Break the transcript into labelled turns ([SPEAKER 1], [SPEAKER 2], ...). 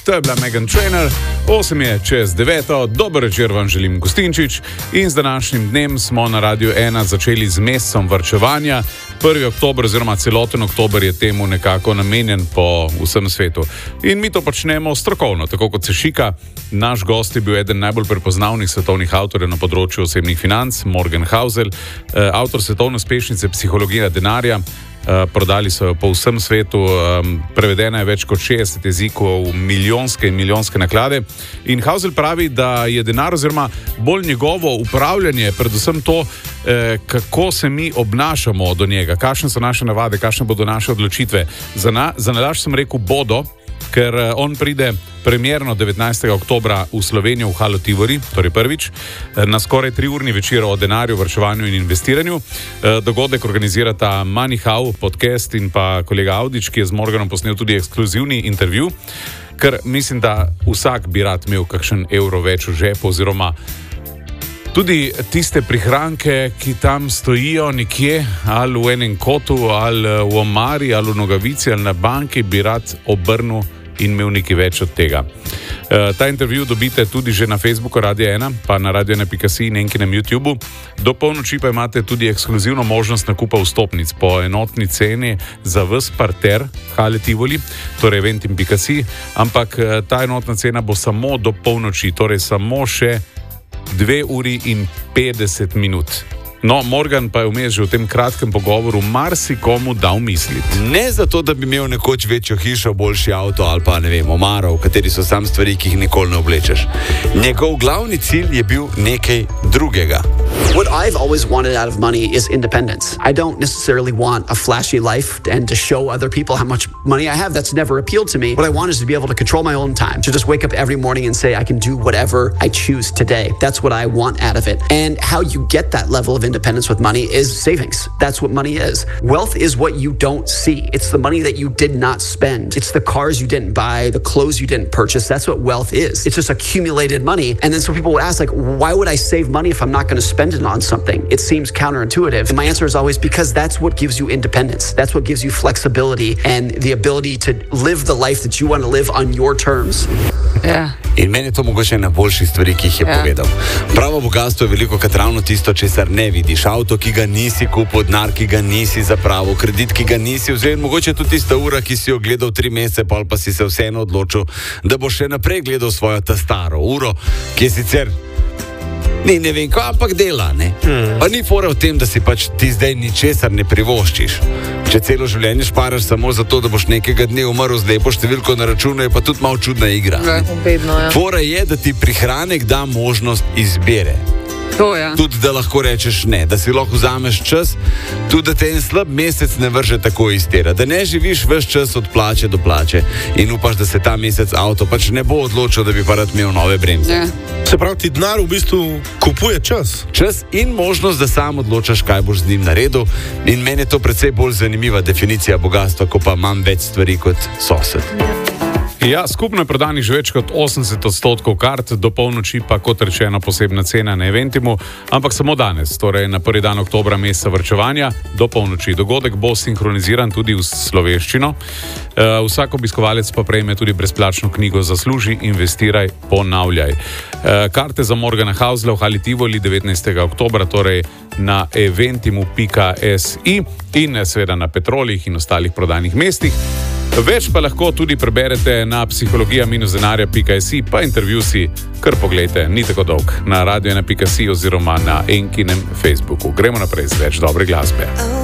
[SPEAKER 1] To je bila Meghan Trainor, 8 je čez 9. Dober večer vam želim, Gostinčič. In z današnjim dnem smo na Radiu 1 začeli z mesecem varčevanja. 1. oktober oziroma celoten oktober je temu nekako namenjen po vsem svetu. In mi to počnemo strokovno, tako kot se šika. Naš gost je bil eden najbolj prepoznavnih svetovnih avtorjev na področju osebnih financ, Morgan Housel, avtor svetovne uspešnice Psihologija denarja. Prodali so jo po vsem svetu, prevedena je več kot 60 jezikov, milijonske in milijonske naklade. In Housel pravi, da je denar oziroma bolj njegovo upravljanje, predvsem to, kako se mi obnašamo do njega, kakšne so naše navade, kakšne bodo naše odločitve. Za nalašč sem rekel bodo, ker on pride premierno 19. oktobra v Slovenijo v Halo Tivoli, torej prvič, na skoraj 3-urni večer o denarju, varčevanju in investiranju. Dogodek organizirata MoneyHow podcast in pa kolega Audič, ki je z Morganom posnel tudi ekskluzivni intervju, ker mislim, da vsak bi rad imel kakšen evro več v žepu oziroma tudi tiste prihranke, ki tam stojijo nekje, ali v enem kotu, ali v omari, ali v nogavici, ali na banki, bi rad obrnil in imel nekaj več od tega. Ta intervju dobite tudi že na Facebooku Radio 1, pa na radio1.si in enkinem YouTubeu. Do polnoči pa imate tudi ekskluzivno možnost nakupa vstopnic po enotni ceni za ves parter Hale Tivoli, torej eventim.si, ampak ta enotna cena bo samo do polnoči, torej samo še 2 uri in 50 minut. No, Morgan pa je vmes že v tem kratkem pogovoru marsikomu dal misliti.
[SPEAKER 2] Ne zato, da bi imel nekoč večjo hišo, boljši avto ali pa ne vem, omaro, v kateri so sam stvari, ki jih nikoli ne oblečeš. Njegov glavni cilj je bil nekaj drugega.
[SPEAKER 3] What I've always wanted out of money is independence. I don't necessarily want a flashy life and to show other people how much money I have. That's never appealed to me. What I want is to be able to control my own time, to just wake up every morning and say I can do whatever I choose today. That's what I want out of it. And how you get that level of independence with money is savings. That's what money is. Wealth is what you don't see. It's the money that you did not spend. It's the cars you didn't buy, the clothes you didn't purchase. That's what wealth is. It's just accumulated money. And then some people will ask, like, why would I save money if I'm not going to spend it on something? It seems counterintuitive. And my answer is always because that's what gives you independence. That's what gives you flexibility and the ability to live the life that you want to live on your terms.
[SPEAKER 4] Ja.
[SPEAKER 2] In meni je to mogoče ena boljših stvari, ki jih je povedal. Pravo bogatstvo je veliko krat ravno tisto, česar ne vidiš. Avto, ki ga nisi kupil, denar, ki ga nisi zapravil, kredit, ki ga nisi vzel, mogoče tudi tista ura, ki si jo gledal 3 mesece, pa si se vseeno odločil, da boš še naprej gledal svojo ta staro uro, ki je sicer ne vem, ko, ampak dela, ne? Pa ni fora v tem, da si pač ti zdaj ničesar ne privoščiš. Če celo življenje šparaš samo zato, da boš nekega dne umrl z lepo številko na računu, je pa tudi malo čudna igra.
[SPEAKER 4] Ja.
[SPEAKER 2] Fora je, da ti prihranek da možnost izbire.
[SPEAKER 4] To, ja.
[SPEAKER 2] Tudi da lahko rečeš ne, da si lahko vzameš čas, tudi da te en slab mesec ne vrže tako iz tira, da ne živiš ves čas od plače do plače in upaš, da se ta mesec avto pač ne bo odločil, da bi pa rad imel nove bremze.
[SPEAKER 4] Ja.
[SPEAKER 5] Se pravi, ti denar v bistvu kupuje čas.
[SPEAKER 2] Čas in možnost, da sam odločaš, kaj boš z njim naredil, in meni je to precej bolj zanimiva definicija bogatstva, ko pa imam več stvari kot sosed.
[SPEAKER 1] Ja, skupno je prodanih že več kot 80% kart, do polnoči pa, kot rečeno, posebna cena na Eventimu, ampak samo danes, torej na prvi dan oktobra meseca varčevanja, do polnoči. Dogodek bo sinhroniziran tudi v slovenščino. Vsak obiskovalec pa prejme tudi brezplačno knjigo Zasluži, investiraj, ponavljaj. Karte za Morgana Housela v Hali Tivoli 19. oktobra, torej na eventimu.si in seveda na Petrolih in ostalih prodajnih mestih. Več pa lahko tudi preberete na psihologija-denarja.si, pa intervju si kar poglejte, ni tako dolg, na radio1.si oziroma na enkinem Facebooku. Gremo naprej z več dobre glasbe.